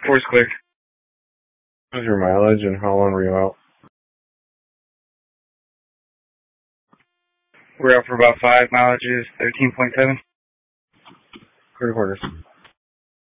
Four's clear. What was your mileage and how long were you out? We're out for about 5 mileages, 13.7. Clear quarters.